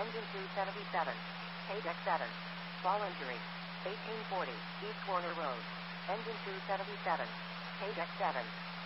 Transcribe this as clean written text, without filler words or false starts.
Engine 277. Paydeck 7. Fall injury. 1840, East Corner Road. Engine 277. Paydeck 7.